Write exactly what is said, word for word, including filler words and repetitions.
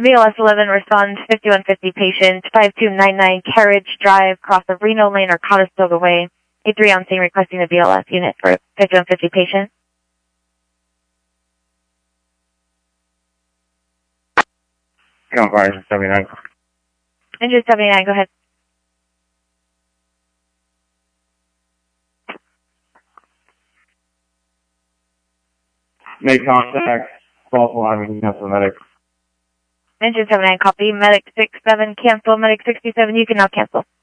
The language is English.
B L S eleven, respond fifty-one fifty patient, five two nine nine Carriage Drive, cross the Reno Lane or Conestoga Way. A three on scene requesting the B L S unit for fifty-one fifty patient. Come on, engine seventy-nine. Engine seventy-nine, go ahead. Make contact. False alarm, cancel medic. Engine seventy-nine, copy. Medic six seven, cancel. Medic sixty-seven, you can now cancel.